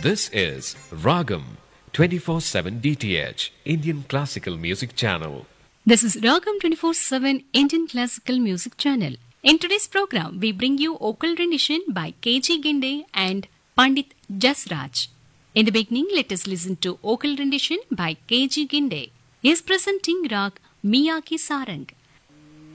This is Ragam 24/7 DTH Indian Classical Music Channel. This is Ragam 24/7 Indian Classical Music Channel. In today's program, we bring you vocal rendition by K.G. Ginde and Pandit Jasraj. In the beginning, let us listen to vocal rendition by K.G. Ginde. He is presenting Rag Miyaki Sarang.